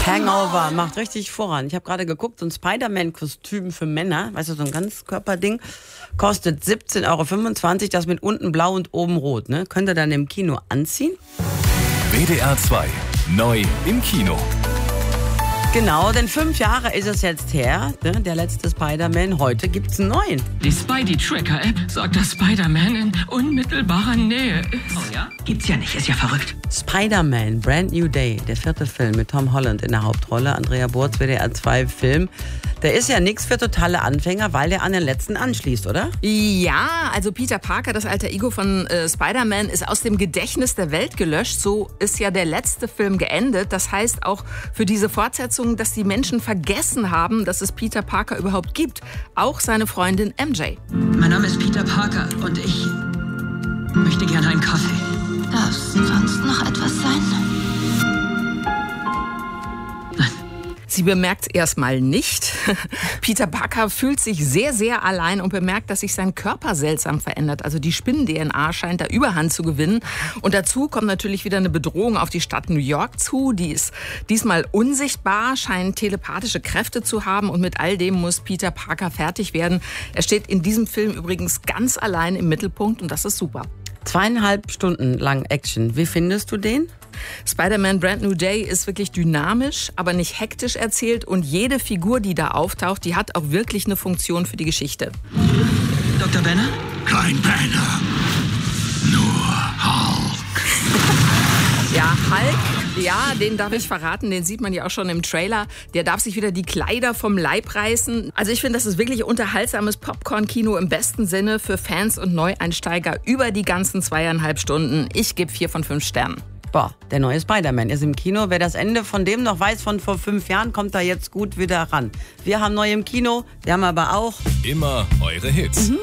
Hangover macht richtig voran. Ich habe gerade geguckt, so ein Spider-Man-Kostüm für Männer, weißt du, so ein Ganzkörperding, kostet 17,25 €, das mit unten blau und oben rot. Ne? Könnt ihr dann im Kino anziehen? WDR 2, neu im Kino. Genau, denn 5 Jahre ist es jetzt her, ne, der letzte Spider-Man. Heute gibt's einen neuen. Die Spidey-Tracker-App sagt, dass Spider-Man in unmittelbarer Nähe ist. Oh ja? Gibt's ja nicht, ist ja verrückt. Spider-Man, Brand New Day, der 4. Film mit Tom Holland in der Hauptrolle. Andrea Burz, WDR 2 Film. Der ist ja nichts für totale Anfänger, weil der an den letzten anschließt, oder? Ja, also Peter Parker, das alter Ego von Spider-Man, ist aus dem Gedächtnis der Welt gelöscht. So ist ja der letzte Film geendet. Das heißt auch für diese Fortsetzung, dass die Menschen vergessen haben, dass es Peter Parker überhaupt gibt. Auch seine Freundin MJ. Mein Name ist Peter Parker und ich möchte gerne einen Kaffee. Darf es sonst noch etwas sein? Sie bemerkt es erstmal nicht. Peter Parker fühlt sich sehr, sehr allein und bemerkt, dass sich sein Körper seltsam verändert. Also die Spinnen-DNA scheint da Überhand zu gewinnen. Und dazu kommt natürlich wieder eine Bedrohung auf die Stadt New York zu. Die ist diesmal unsichtbar, scheint telepathische Kräfte zu haben. Und mit all dem muss Peter Parker fertig werden. Er steht in diesem Film übrigens ganz allein im Mittelpunkt und das ist super. 2,5 Stunden lang Action. Wie findest du den? Spider-Man Brand New Day ist wirklich dynamisch, aber nicht hektisch erzählt. Und jede Figur, die da auftaucht, die hat auch wirklich eine Funktion für die Geschichte. Dr. Banner? Kein Banner, nur Hulk. Ja, Hulk, ja, den darf ich verraten, den sieht man ja auch schon im Trailer. Der darf sich wieder die Kleider vom Leib reißen. Also ich finde, das ist wirklich unterhaltsames Popcorn-Kino im besten Sinne für Fans und Neueinsteiger über die ganzen 2,5 Stunden. Ich gebe 4 von 5 Sternen. Boah, der neue Spider-Man ist im Kino. Wer das Ende von dem noch weiß von vor 5 Jahren, kommt da jetzt gut wieder ran. Wir haben neu im Kino, wir haben aber auch Immer eure Hits.